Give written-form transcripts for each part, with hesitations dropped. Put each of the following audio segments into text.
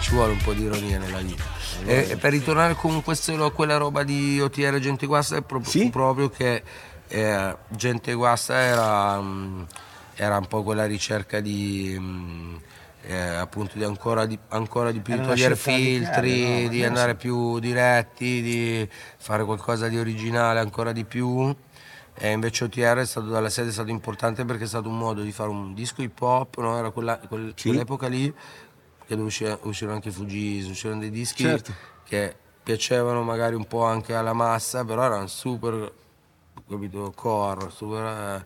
ci vuole un po' di ironia nella vita. E per ritornare comunque solo a quella roba di OTR Gente Guasta, è Sì? proprio che Gente Guasta era un po' quella ricerca di appunto di ancora di più, Era di una togliere scelta radicale, filtri, no? di andare più diretti, di fare qualcosa di originale ancora di più. E invece OTR dalla sede è stato importante perché è stato un modo di fare un disco hip hop, no? Era Sì, quell'epoca lì che dove uscirono anche Fugees, uscirono dei dischi certo. che piacevano magari un po' anche alla massa, però erano super, capito, core, super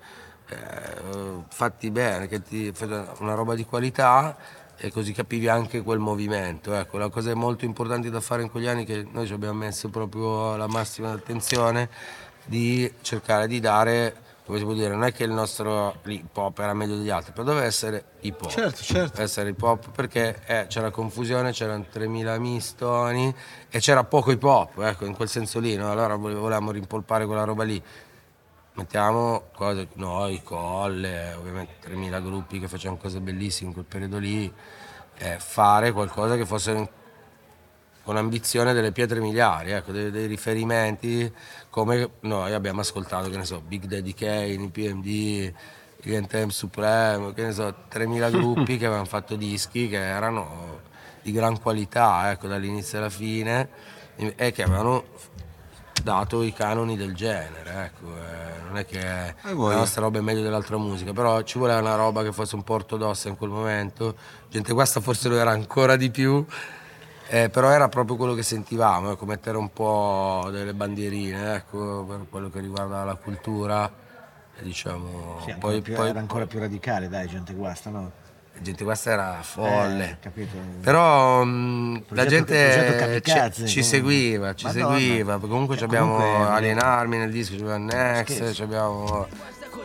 fatti bene, che ti facevano una roba di qualità e così capivi anche quel movimento. Ecco, la cosa molto importante da fare in quegli anni che noi ci abbiamo messo proprio la massima attenzione di cercare di dare, come si può dire, non è che il nostro hip hop era meglio degli altri, però doveva essere hip hop. Certo, certo. Deve essere hip hop perché c'era confusione, c'erano 3000 mistoni e c'era poco hip hop, ecco, in quel senso lì, no? Allora volevamo rimpolpare quella roba lì. Mettiamo cose, noi, Colle, ovviamente 3000 gruppi che facevano cose bellissime in quel periodo lì, fare qualcosa che fosse con ambizione delle pietre miliari, ecco, dei riferimenti come noi abbiamo ascoltato, che ne so, Big Daddy Kane, PMD, gli NTM Supreme, che ne so, 3000 gruppi che avevano fatto dischi che erano di gran qualità, ecco, dall'inizio alla fine, e che avevano dato i canoni del genere, ecco, non è che la nostra roba è meglio dell'altra musica, però ci voleva una roba che fosse un po' ortodossa in quel momento. Gente Guasta forse lo era ancora di più, però era proprio quello che sentivamo, ecco, mettere un po' delle bandierine, ecco, per quello che riguarda la cultura, e diciamo, Sì, era ancora più radicale, dai, Gente Guasta, no? Gente Guasta era folle, Capito? però la Progetto gente kamikaze, ci comunque. seguiva, Madonna. perché comunque Cioè, abbiamo comunque, Alien Army nel disco, c'abbiamo Next, scherzo. c'abbiamo